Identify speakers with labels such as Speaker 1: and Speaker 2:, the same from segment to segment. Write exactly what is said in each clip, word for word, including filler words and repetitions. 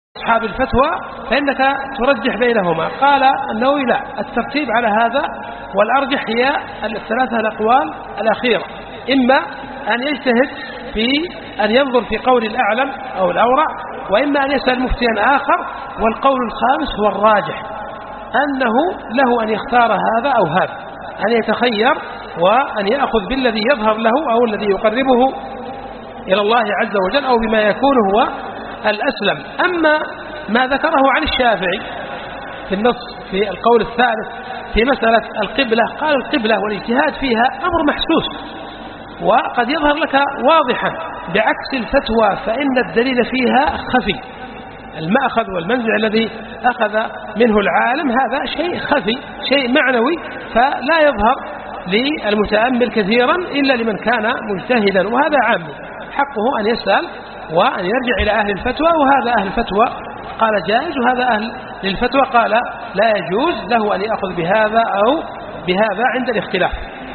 Speaker 1: أصحاب الفتوى فإنك ترجح بينهما. قال النووي لا، الترتيب على هذا، والأرجح هي الثلاثة الأقوال الأخيرة، إما أن يجتهد في أن ينظر في قول الأعلم أو الأورع، وإما أن يسأل مفتيا آخر. والقول الخامس هو الراجح، أنه له أن يختار هذا أو هذا، أن يتخير وأن يأخذ بالذي يظهر له أو الذي يقربه إلى الله عز وجل أو بما يكون هو الأسلم. أما ما ذكره عن الشافعي في النص في القول الثالث في مسألة القبلة، قال القبلة والاجتهاد فيها أمر محسوس وقد يظهر لك واضحا، بعكس الفتوى فإن الدليل فيها خفي. المأخذ والمنزع الذي أخذ منه العالم هذا شيء خفي، شيء معنوي، فلا يظهر للمتأمل كثيرا إلا لمن كان مجتهدا، وهذا عام حقه أن يسأل وأن يرجع إلى أهل الفتوى. وهذا أهل الفتوى قال جائز، وهذا أهل للفتوى قال لا يجوز له أن يأخذ بهذا أو بهذا عند الاختلاف.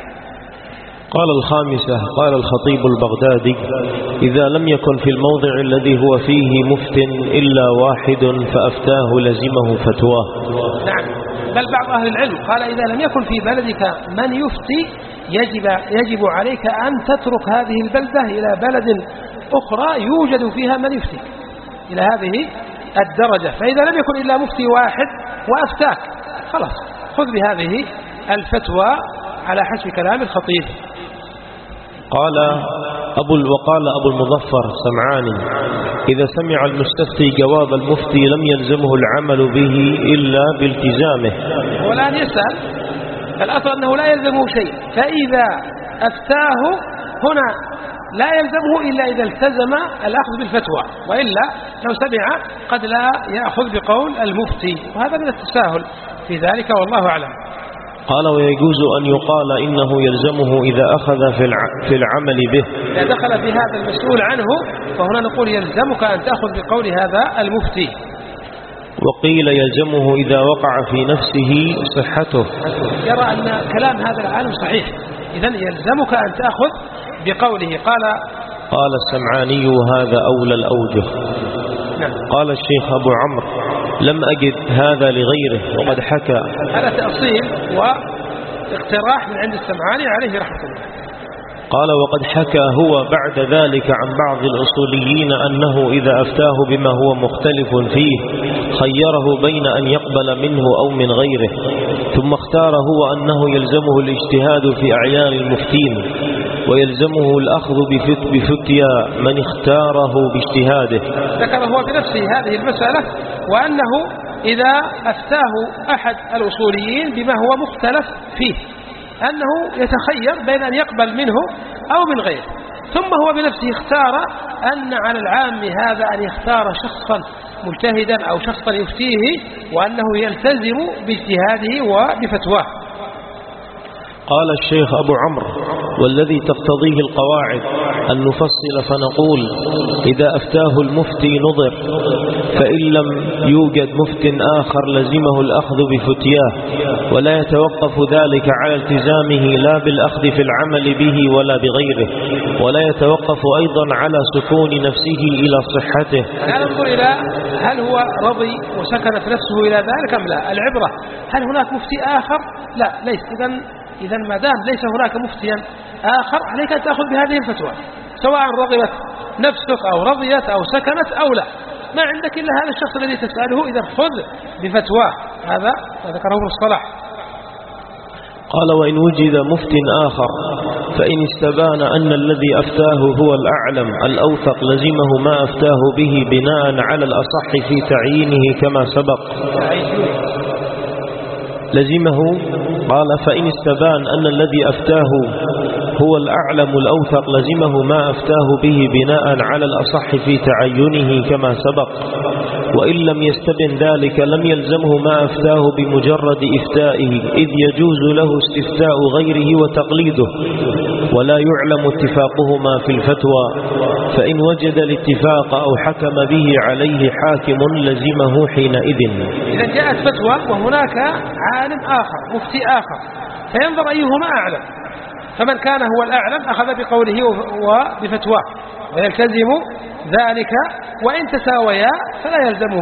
Speaker 2: قال الخامسة قال الخطيب البغدادي: إذا لم يكن في الموضع الذي هو فيه مفت إلا واحد فأفتاه لزمه فتواه.
Speaker 1: نعم، بل بعض أهل العلم قال إذا لم يكن في بلدك من يفتي يجب, يجب عليك أن تترك هذه البلدة إلى بلد أخرى يوجد فيها من يفتي، إلى هذه الدرجة. فإذا لم يكن إلا مفتي واحد وأفتاك خلاص خذ بهذه الفتوى على حسب كلام الخطيب.
Speaker 2: قال أبو وقال أبو المظفر سمعاني: إذا سمع المستفتي جواب المفتي لم يلزمه العمل به إلا بالتزامه.
Speaker 1: ولا أن يسأل، الأصل أنه لا يلزمه شيء، فإذا أفتاه هنا لا يلزمه إلا إذا التزم الأخذ بالفتوى، وإلا لو سمع قد لا يأخذ بقول المفتي، وهذا من التساهل في ذلك والله أعلم.
Speaker 2: قال: ويجوز أن يقال إنه يلزمه إذا أخذ في العمل به.
Speaker 1: إذا دخل في هذا المسؤول عنه فهنا نقول يلزمك أن تأخذ بقول هذا المفتي.
Speaker 2: وقيل يلزمه إذا وقع في نفسه صحته.
Speaker 1: يرى أن كلام هذا العالم صحيح، إذن يلزمك أن تأخذ بقوله. قال
Speaker 2: قال السمعاني: هذا أولى الأوجه.
Speaker 1: نعم.
Speaker 2: قال الشيخ أبو عمرو: لم أجد هذا لغيره وقد حكى.
Speaker 1: هذا تأصيل واقتراح من عند السمعاني عليه رحمة الله.
Speaker 2: قال: وقد حكى هو بعد ذلك عن بعض الأصوليين أنه إذا أفتاه بما هو مختلف فيه خيره بين أن يقبل منه أو من غيره، ثم اختار هو أنه يلزمه الاجتهاد في أعيان المفتين ويلزمه الأخذ بفتيا من اختاره باجتهاده.
Speaker 1: ذكر هو بنفسه هذه المسألة، وأنه إذا أفتاه أحد الأصوليين بما هو مختلف فيه أنه يتخير بين أن يقبل منه أو من غيره، ثم هو بنفسه اختار أن على العام هذا أن يختار شخصا مجتهدا أو شخصا يفتيه، وأنه يلتزم باجتهاده وبفتواه.
Speaker 2: قال الشيخ أبو عمرو: والذي تقتضيه القواعد أن نفصل فنقول إذا أفتاه المفتي نظر، فإن لم يوجد مفت آخر لزمه الأخذ بفتياه، ولا يتوقف ذلك على التزامه لا بالأخذ في العمل به ولا بغيره، ولا يتوقف أيضا على سكون نفسه إلى صحته.
Speaker 1: ننظر إلى هل هو رضي وسكنت نفسه إلى ذلك أم لا. العبرة هل هناك مفتي آخر؟ لا، ليس. إذن إذا ما دام ليس هناك مفتيا آخر عليك أن تأخذ بهذه الفتوى، سواء رغبت نفسك أو رضيت أو سكنت أو لا، ما عندك إلا هذا الشخص الذي تسأله، إذا خذ بفتواه. هذا ذكره ابن الصلاح.
Speaker 2: قال: وإن وجد مفت آخر فإن استبان أن الذي أفتاه هو الأعلم الأوثق لزمه ما أفتاه به بناء على الأصح في تعيينه كما سبق. لزمه قال: فإن استبان أن الذي أفتاه هو الأعلم الأوثق لزمه ما أفتاه به بناء على الأصح في تعينه كما سبق. وإن لم يستبن ذلك لم يلزمه ما أفتاه بمجرد إفتائه، إذ يجوز له استفتاء غيره وتقليده، ولا يعلم اتفاقهما في الفتوى، فإن وجد الاتفاق أو حكم به عليه حاكم لزمه حينئذ.
Speaker 1: إذا جاءت فتوى وهناك عالم آخر مفتي آخر فينظر أيهما أعلم، فمن كان هو الأعلم أخذ بقوله وبفتواه ويلتزم ذلك، وإن تساويا فلا يلزمه